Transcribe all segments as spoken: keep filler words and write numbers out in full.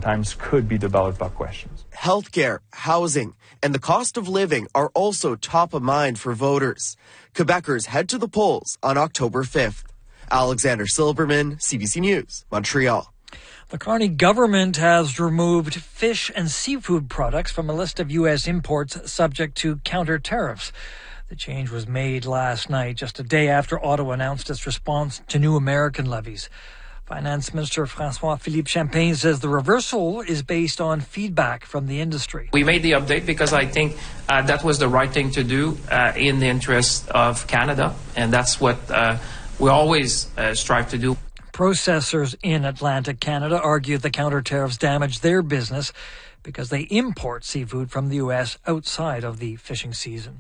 times could be developed by questions. Healthcare, housing, and the cost of living are also top of mind for voters. Quebecers head to the polls on October fifth. Alexander Silberman, C B C News, Montreal. The Carney government has removed fish and seafood products from a list of U S imports subject to counter tariffs. The change was made last night, just a day after Ottawa announced its response to new American levies. Finance Minister François-Philippe Champagne says the reversal is based on feedback from the industry. We made the update because I think uh, that was the right thing to do uh, in the interest of Canada, and that's what uh, we always uh, strive to do. Processors in Atlantic Canada argue the counter tariffs damage their business because they import seafood from the U S outside of the fishing season.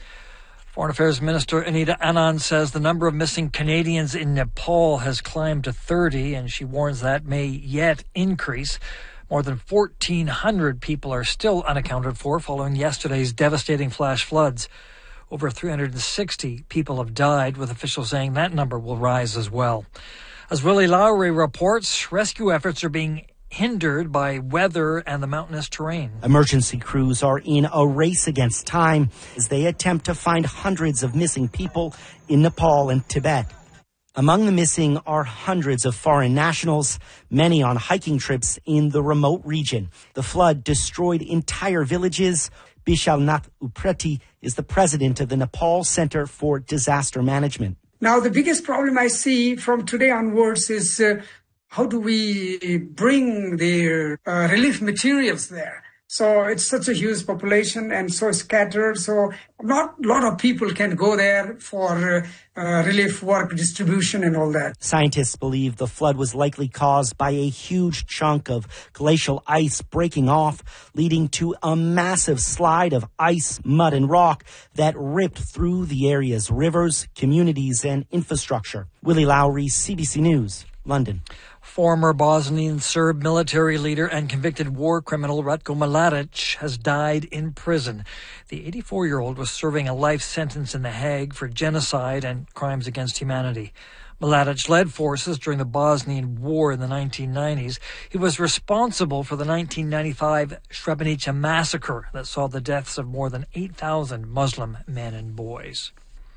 Foreign Affairs Minister Anita Anand says the number of missing Canadians in Nepal has climbed to thirty, and she warns that may yet increase. More than fourteen hundred people are still unaccounted for following yesterday's devastating flash floods. Over three hundred sixty people have died, with officials saying that number will rise as well. As Willie Lowry reports, rescue efforts are being hindered by weather and the mountainous terrain. Emergency crews are in a race against time as they attempt to find hundreds of missing people in Nepal and Tibet. Among the missing are hundreds of foreign nationals, many on hiking trips in the remote region. The flood destroyed entire villages. Bishalnath Upreti is the president of the Nepal Center for Disaster Management. Now, the biggest problem I see from today onwards is uh, how do we bring the uh, relief materials there? So it's such a huge population and so scattered. So not a lot of people can go there for uh, uh, relief work, distribution and all that. Scientists believe the flood was likely caused by a huge chunk of glacial ice breaking off, leading to a massive slide of ice, mud and rock that ripped through the area's rivers, communities and infrastructure. Willie Lowry, C B C News, London. Former Bosnian Serb military leader and convicted war criminal Ratko Mladic has died in prison. The eighty-four-year-old was serving a life sentence in The Hague for genocide and crimes against humanity. Mladic led forces during the Bosnian War in the nineteen nineties. He was responsible for the nineteen ninety-five Srebrenica massacre that saw the deaths of more than eight thousand Muslim men and boys.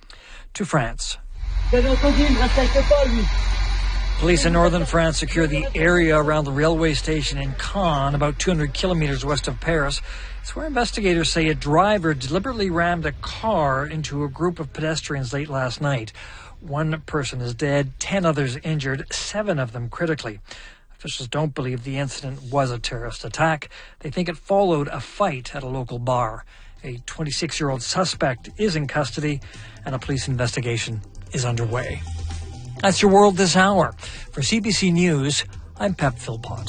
To France. Police in northern France secured the area around the railway station in Caen, about two hundred kilometers west of Paris. It's where investigators say a driver deliberately rammed a car into a group of pedestrians late last night. One person is dead, ten others injured, seven of them critically. Officials don't believe the incident was a terrorist attack. They think it followed a fight at a local bar. A twenty-six-year-old suspect is in custody, and a police investigation is underway. That's your world this hour. For C B C News, I'm Pep Philpott.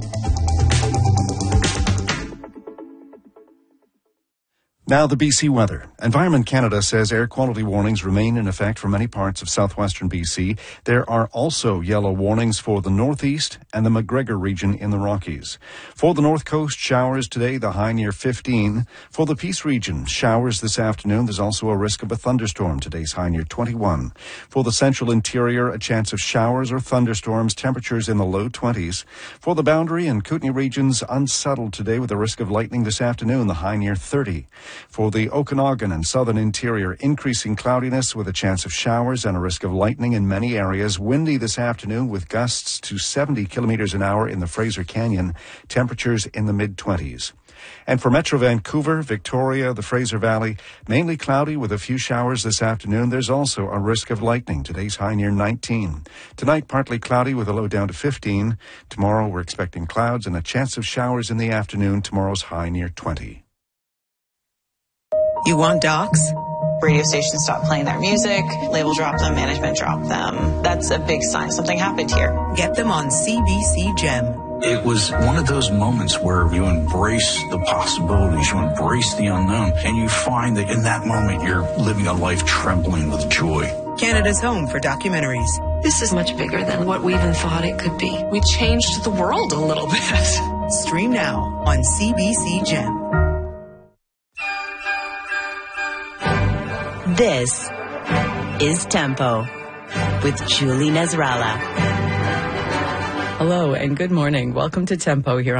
Now the B C weather. Environment Canada says air quality warnings remain in effect for many parts of southwestern B C. There are also yellow warnings for the northeast and the McGregor region in the Rockies. For the north coast, showers today, the high near fifteen. For the Peace region, showers this afternoon. There's also a risk of a thunderstorm. Today's high near twenty-one. For the central interior, a chance of showers or thunderstorms, temperatures in the low twenties. For the Boundary and Kootenay regions, unsettled today with a risk of lightning this afternoon, the high near thirty. For the Okanagan and southern interior, increasing cloudiness with a chance of showers and a risk of lightning in many areas. Windy this afternoon with gusts to seventy kilometers an hour in the Fraser Canyon. Temperatures in the mid-twenties. And for Metro Vancouver, Victoria, the Fraser Valley, mainly cloudy with a few showers this afternoon. There's also a risk of lightning. Today's high near nineteen. Tonight, partly cloudy with a low down to fifteen. Tomorrow, we're expecting clouds and a chance of showers in the afternoon. Tomorrow's high near twenty. You want docs? Radio stations stop playing their music, label drop them, management drop them. That's a big sign something happened here. Get them on C B C Gem. It was one of those moments where you embrace the possibilities, you embrace the unknown, and you find that in that moment you're living a life trembling with joy. Canada's home for documentaries. This is much bigger than what we even thought it could be. We changed the world a little bit. Stream now on C B C Gem. This is Tempo with Julie Nasrallah. Hello and good morning. Welcome to Tempo here on